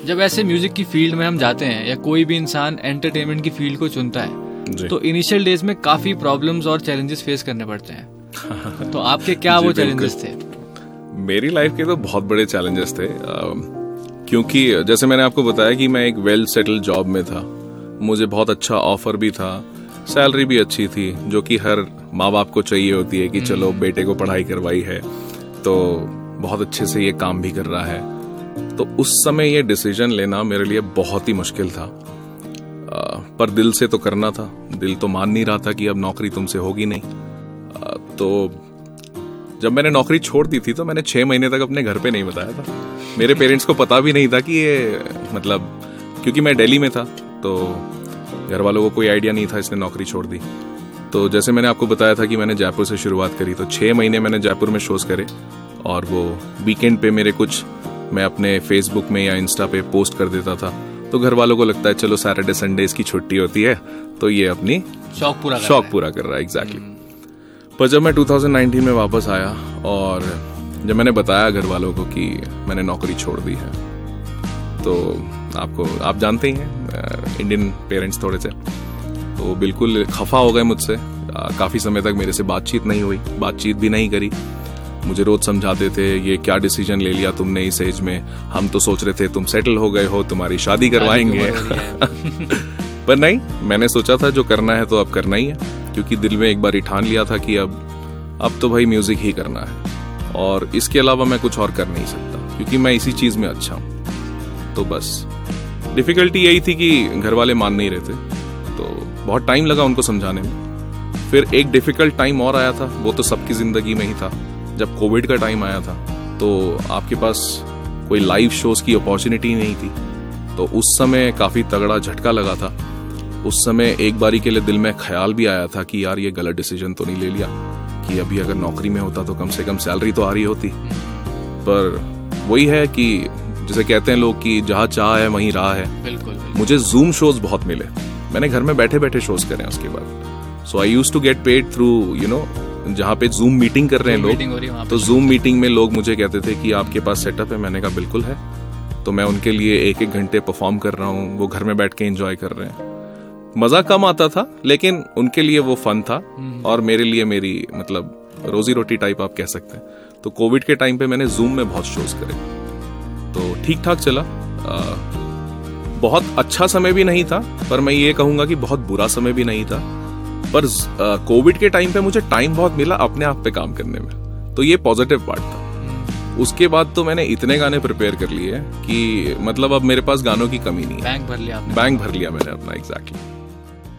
जब ऐसे म्यूजिक की फील्ड में हम जाते हैं या कोई भी इंसान एंटरटेनमेंट की फील्ड को चुनता है तो इनिशियल डेज में काफी प्रॉब्लम्स और चैलेंजेस फेस करने पड़ते हैं। तो आपके क्या वो चैलेंजेस थे? मेरी लाइफ के तो बहुत बड़े चैलेंजेस थे, क्योंकि जैसे मैंने आपको बताया कि मैं एक वेल सेटल्ड जॉब में था, मुझे बहुत अच्छा ऑफर भी था, सैलरी भी अच्छी थी, जो कि हर माँ बाप को चाहिए होती है कि चलो बेटे को पढ़ाई करवाई है तो बहुत अच्छे से ये काम भी कर रहा है। तो उस समय ये डिसीजन लेना मेरे लिए बहुत ही मुश्किल था, पर दिल से तो करना था। दिल तो मान नहीं रहा था कि अब नौकरी तुमसे होगी नहीं। तो जब मैंने नौकरी छोड़ दी थी तो मैंने 6 महीने तक अपने घर पे नहीं बताया था। मेरे पेरेंट्स को पता भी नहीं था कि ये मतलब, क्योंकि मैं दिल्ली में था तो घर वालों को कोई आइडिया नहीं था इसने नौकरी छोड़ दी। तो जैसे मैंने आपको बताया था कि मैंने जयपुर से शुरुआत करी, तो 6 महीने मैंने जयपुर में शोज करे और वो वीकेंड पे मेरे कुछ मैं अपने फेसबुक में या इंस्टा पे पोस्ट कर देता था। तो घर वालों को लगता है चलो सैटरडे संडे इसकी छुट्टी होती है तो ये अपनी शौक पूरा कर रहा है। एग्जैक्टली। पर जब मैं 2019 में वापस आया और जब मैंने बताया घर वालों को कि मैंने नौकरी छोड़ दी है, तो आप जानते ही हैं इंडियन पेरेंट्स थोड़े से, तो बिल्कुल खफा हो गए मुझसे। काफी समय तक मेरे से बातचीत नहीं हुई, बातचीत भी नहीं करी। मुझे रोज समझाते थे ये क्या डिसीजन ले लिया तुमने इस एज में, हम तो सोच रहे थे तुम सेटल हो गए हो, तुम्हारी शादी करवाएंगे। पर नहीं, मैंने सोचा था जो करना है तो अब करना ही है, क्योंकि दिल में एक बार ठान लिया था कि अब तो भाई म्यूजिक ही करना है और इसके अलावा मैं कुछ और कर नहीं सकता, क्योंकि मैं इसी चीज में अच्छा हूं। तो बस डिफिकल्टी यही थी कि घर वाले मान नहीं रहे थे, तो बहुत टाइम लगा उनको समझाने में। फिर एक डिफिकल्ट टाइम और आया था, वो तो सबकी जिंदगी में ही था। जब कोविड का टाइम आया था तो आपके पास कोई लाइव शोज की अपॉर्चुनिटी नहीं थी, तो उस समय काफी तगड़ा झटका लगा था। उस समय एक बारी के लिए दिल में ख्याल भी आया था कि यार ये गलत डिसीजन तो नहीं ले लिया, कि अभी अगर नौकरी में होता तो कम से कम सैलरी तो आ रही होती। पर वही है कि जैसे कहते हैं लोग कि जहाँ चाह है वहीं राह है। बिल्कुल। मुझे जूम शोज बहुत मिले, मैंने घर में बैठे बैठे शोज करे उसके बाद। सो I used to get paid through जहाँ पे जूम मीटिंग कर रहे हैं लोग, तो जूम मीटिंग में लोग मुझे कहते थे कि आपके पास सेटअप है, मैंने कहा बिल्कुल है। तो मैं उनके लिए 1-1 घंटे परफॉर्म कर रहा हूँ, वो घर में बैठ के एंजॉय कर रहे हैं। मजा कम आता था लेकिन उनके लिए वो फन था और मेरे लिए मेरी मतलब रोजी रोटी टाइप आप कह सकते हैं। तो कोविड के टाइम पे मैंने जूम में बहुत शोज करे, तो ठीक ठाक चला। बहुत अच्छा समय भी नहीं था, पर मैं ये कहूंगा कि बहुत बुरा समय भी नहीं था। पर कोविड के टाइम पे मुझे टाइम बहुत मिला अपने आप पे काम करने में, तो ये पॉजिटिव पार्ट था। उसके बाद तो मैंने इतने गाने प्रिपेयर कर लिए कि मतलब अब मेरे पास गानों की कमी नहीं है। बैंक भर लिया मैंने अपना। एग्जैक्टली।